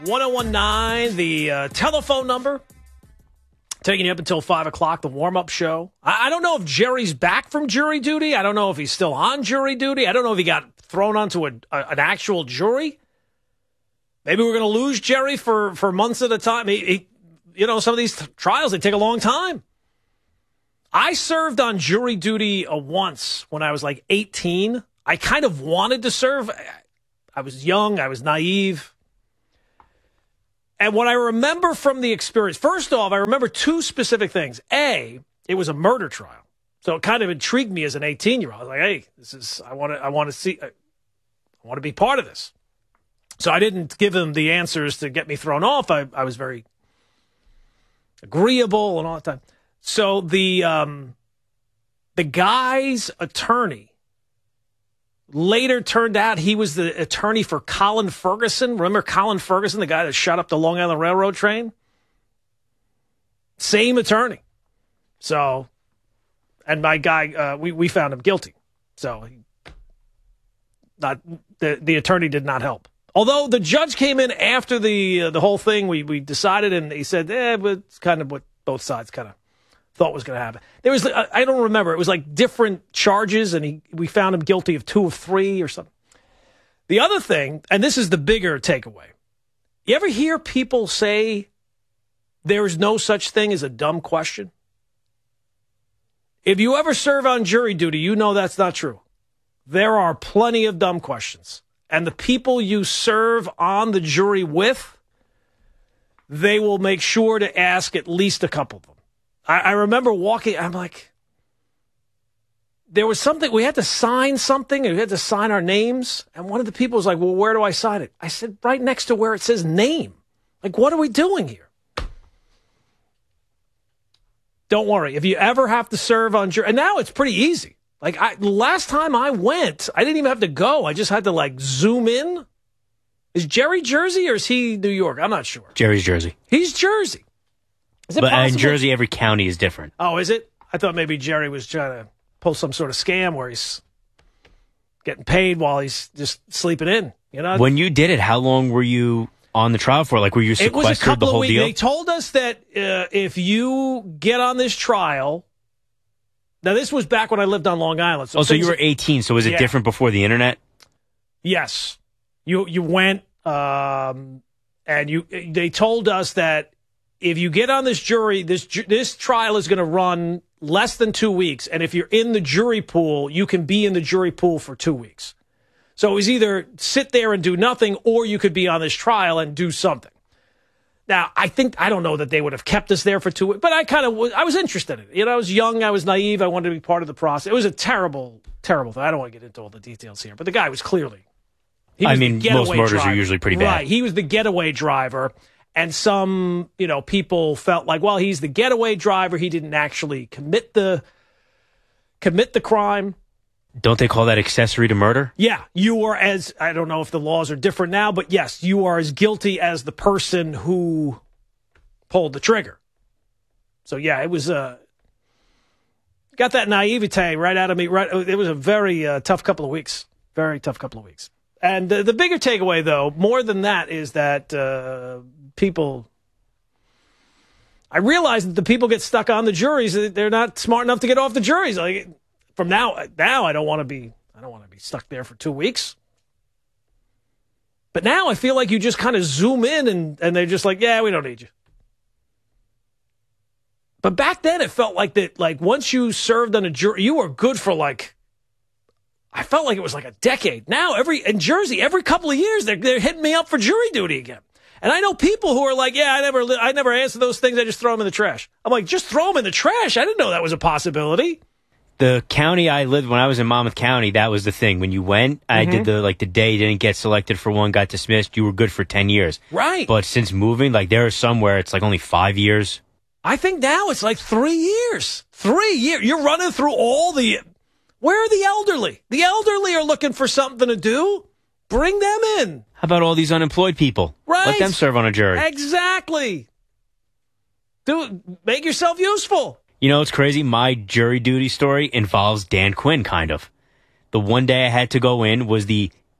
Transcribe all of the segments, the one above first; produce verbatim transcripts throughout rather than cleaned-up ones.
one oh one nine, the uh, telephone number. Taking you up until five o'clock, the warm-up show. I-, I don't know if Jerry's back from jury duty. I don't know if he's still on jury duty. I don't know if he got thrown onto a, a, an actual jury. Maybe we're going to lose Jerry for, for months at a time. He, he, you know, some of these th- trials, they take a long time. I served on jury duty uh, once when I was like eighteen. I kind of wanted to serve. I was young. I was naive. And what I remember from the experience, first off, I remember two specific things. A, it was a murder trial. So it kind of intrigued me as an eighteen-year-old. I was like, hey, this is, I want to, I want to see, I want to be part of this. So I didn't give him the answers to get me thrown off. I, I was very agreeable and all the time. So the, um, the guy's attorney later turned out he was the attorney for Colin Ferguson. Remember Colin Ferguson, the guy that shot up the Long Island Railroad train? Same attorney. So, and my guy, uh, we, we found him guilty. So, he, not the, the attorney did not help. Although the judge came in after the uh, the whole thing, we, we decided, and he said, eh, but it's kind of what both sides kind of thought was going to happen. There was, I don't remember, it was like different charges, and he, we found him guilty of two of three or something. The other thing, and this is the bigger takeaway, you ever hear people say there is no such thing as a dumb question? If you ever serve on jury duty, you know that's not true. There are plenty of dumb questions. And the people you serve on the jury with, they will make sure to ask at least a couple of them. I, I remember walking, I'm like, there was something, we had to sign something, and we had to sign our names. And one of the people was like, well, where do I sign it? I said, right next to where it says name. Like, what are we doing here? Don't worry. If you ever have to serve on jury, and now it's pretty easy. Like, I, last time I went, I didn't even have to go. I just had to, like, zoom in. Is Jerry Jersey or is he New York? I'm not sure. Jerry's Jersey. He's Jersey. Is it but possible? in Jersey, every county is different. Oh, is it? I thought maybe Jerry was trying to pull some sort of scam where he's getting paid while he's just sleeping in. You know? When you did it, how long were you on the trial for? Like, were you sequestered it was a couple the whole of weeks. deal? They told us that uh, if you get on this trial... Now, this was back when I lived on Long Island. So oh, so you were eighteen. So was it yeah. different before the internet? Yes. You you went, um, and you they told us that if you get on this jury, this this trial is going to run less than two weeks. And if you're in the jury pool, you can be in the jury pool for two weeks. So it was either sit there and do nothing, or you could be on this trial and do something. Now, I think, I don't know that they would have kept us there for two weeks, but I kind of was, I was interested in it. You know, I was young, I was naive, I wanted to be part of the process. It was a terrible, terrible thing. I don't want to get into all the details here, but the guy was clearly, he was I mean, most murders driver. are usually pretty bad. Right, he was the getaway driver, and some, you know, people felt like, well, he's the getaway driver, he didn't actually commit the, commit the crime. Don't they call that accessory to murder? Yeah, you are as, I don't know if the laws are different now, but yes, you are as guilty as the person who pulled the trigger. So yeah, it was, uh, got that naivete right out of me. Right, it was a very uh, tough couple of weeks. Very tough couple of weeks. And uh, the bigger takeaway, though, more than that, is that uh, people, I realize that the people get stuck on the juries. They're not smart enough to get off the juries. Like, From now, now I don't want to be, I don't want to be stuck there for two weeks. But now I feel like you just kind of zoom in and, and they're just like, yeah, we don't need you. But back then it felt like that, like once you served on a jury, you were good for like, I felt like it was like a decade. Now every, in Jersey, every couple of years, they're, they're hitting me up for jury duty again. And I know people who are like, yeah, I never, I never answer those things. I just throw them in the trash. I'm like, just throw them in the trash. I didn't know that was a possibility. The county I lived when I was in Monmouth County, that was the thing. When you went, mm-hmm. I did the like the day you didn't get selected for one, got dismissed. You were good for ten years, right? But since moving, like there are some where it's like only five years. I think now it's like three years. Three years. You're running through all the. Where are the elderly? The elderly are looking for something to do. Bring them in. How about all these unemployed people? Right. Let them serve on a jury. Exactly. Do make yourself useful. You know, it's crazy. My jury duty story involves Dan Quinn, kind of. The one day I had to go in was the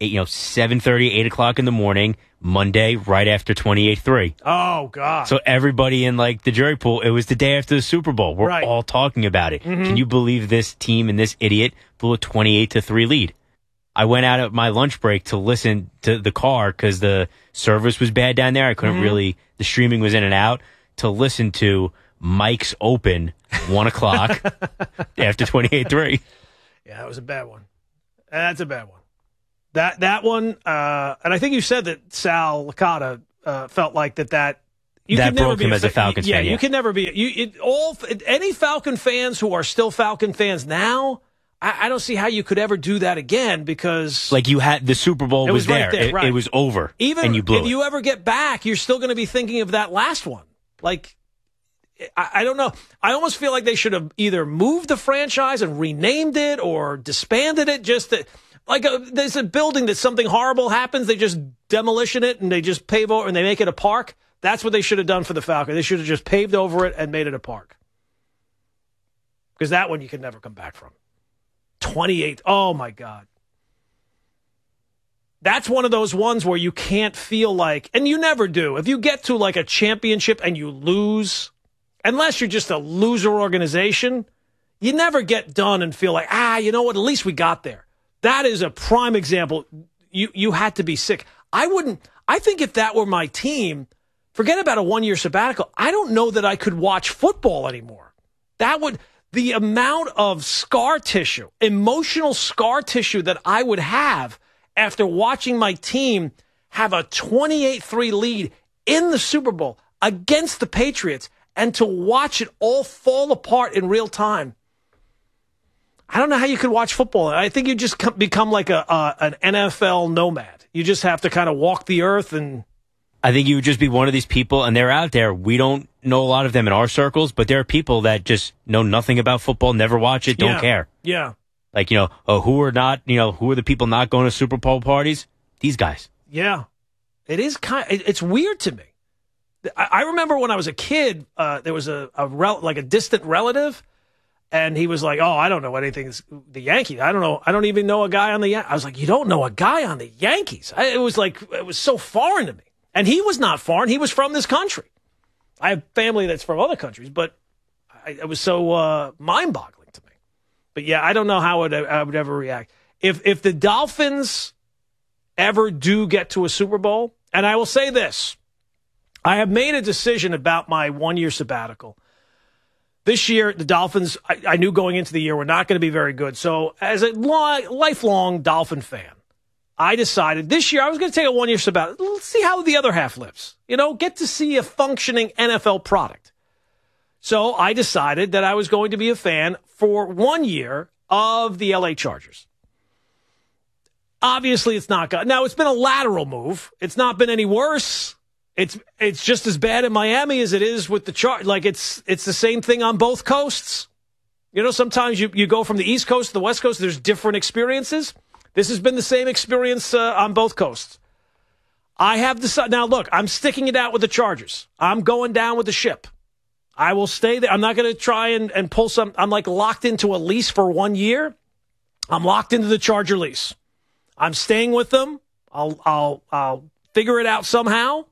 you know, seven thirty, eight o'clock in the morning, Monday, right after twenty-eight three. Oh, God. So everybody in, like, the jury pool, it was the day after the Super Bowl. We're right. all talking about it. Mm-hmm. Can you believe this team and this idiot blew a twenty-eight to three lead? I went out at my lunch break to listen to the car because the service was bad down there. I couldn't mm-hmm. really, the streaming was in and out, to listen to Mike's Open, one o'clock after twenty-eight three. Yeah, that was a bad one. That's a bad one. That that one, uh, and I think you said that Sal Licata uh, felt like that that you that could never broke be him a, as a Falcons yeah, fan. Yeah, you can never be. You it, all any Falcon fans who are still Falcon fans now. I, I don't see how you could ever do that again because like you had the Super Bowl was, was there, right there it, right. it was over, even and you blew if it. you ever get back, you're still going to be thinking of that last one. Like. I, I don't know. I almost feel like they should have either moved the franchise and renamed it or disbanded it. Just to, like a, there's a building that something horrible happens, they just demolition it and they just pave over and they make it a park. That's what they should have done for the Falcons. They should have just paved over it and made it a park. Because that one you can never come back from. twenty-eight. Oh, my God. That's one of those ones where you can't feel like, and you never do. If you get to like a championship and you lose, unless you're just a loser organization, you never get done and feel like, ah, you know what, at least we got there. That is a prime example. You you had to be sick. I wouldn't, I think if that were my team, forget about a one-year sabbatical. I don't know that I could watch football anymore. That would, the amount of scar tissue, emotional scar tissue that I would have after watching my team have a twenty-eight three lead in the Super Bowl against the Patriots, and to watch it all fall apart in real time. I don't know how you could watch football. I think you just become like a uh, an N F L nomad. You just have to kind of walk the earth. And I think you would just be one of these people, and they're out there. We don't know a lot of them in our circles, but there are people that just know nothing about football, never watch it, don't yeah, care. Yeah. Like, you know, uh, who are not, you know, who are the people not going to Super Bowl parties? These guys. Yeah. It is kind of, it's weird to me. I remember when I was a kid, uh, there was a, a rel- like a distant relative, and he was like, "Oh, I don't know anything. The Yankees. I don't know. I don't even know a guy on the Yankees." I was like, "You don't know a guy on the Yankees?" I, it was like it was so foreign to me, and he was not foreign. He was from this country. I have family that's from other countries, but I, it was so uh, mind-boggling to me. But yeah, I don't know how it, I would ever react if if the Dolphins ever do get to a Super Bowl. And I will say this. I have made a decision about my one-year sabbatical. This year, the Dolphins, I, I knew going into the year, were not going to be very good. So as a li- lifelong Dolphin fan, I decided this year I was going to take a one-year sabbatical. Let's see how the other half lives. You know, get to see a functioning N F L product. So I decided that I was going to be a fan for one year of the L A Chargers. Obviously, it's not good. Now, it's been a lateral move. It's not been any worse. It's it's just as bad in Miami as it is with the Chargers. Like, it's it's the same thing on both coasts. You know, sometimes you, you go from the East Coast to the West Coast, there's different experiences. This has been the same experience uh, on both coasts. I have decided. Now, look, I'm sticking it out with the Chargers. I'm going down with the ship. I will stay there. I'm not going to try and, and pull some. I'm like locked into a lease for one year. I'm locked into the Charger lease. I'm staying with them. I'll I'll I'll figure it out somehow.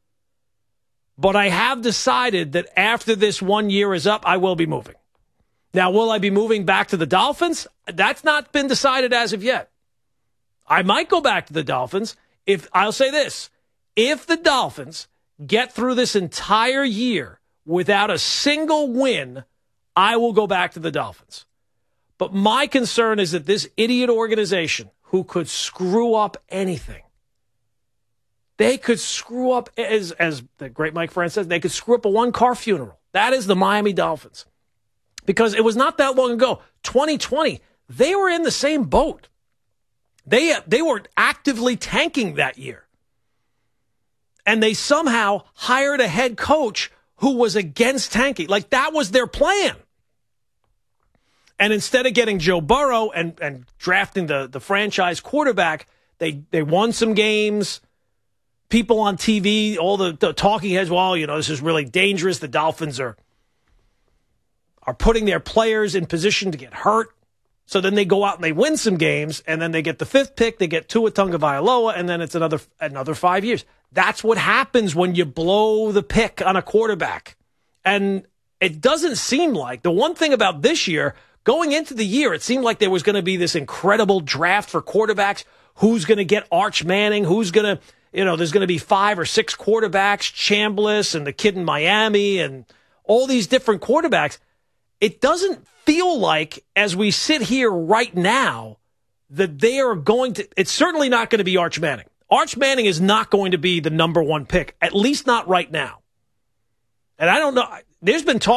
But I have decided that after this one year is up, I will be moving. Now, will I be moving back to the Dolphins? That's not been decided as of yet. I might go back to the Dolphins. If I'll say this, if the Dolphins get through this entire year without a single win, I will go back to the Dolphins. But my concern is that this idiot organization who could screw up anything, they could screw up, as as the great Mike France says, they could screw up a one-car funeral. That is the Miami Dolphins. Because it was not that long ago, twenty twenty, they were in the same boat. They they were actively tanking that year. And they somehow hired a head coach who was against tanking. Like, that was their plan. And instead of getting Joe Burrow and, and drafting the, the franchise quarterback, they, they won some games. People on T V, all the, the talking heads, well, you know, this is really dangerous. The Dolphins are, are putting their players in position to get hurt. So then they go out and they win some games, and then they get the fifth pick, they get Tua Tagovailoa, and then it's another another five years. That's what happens when you blow the pick on a quarterback. And it doesn't seem like, the one thing about this year, going into the year, it seemed like there was going to be this incredible draft for quarterbacks. Who's going to get Arch Manning? Who's going to, you know, there's going to be five or six quarterbacks, Chambliss and the kid in Miami and all these different quarterbacks. It doesn't feel like, as we sit here right now, that they are going to, it's certainly not going to be Arch Manning. Arch Manning is not going to be the number one pick, at least not right now. And I don't know, there's been talk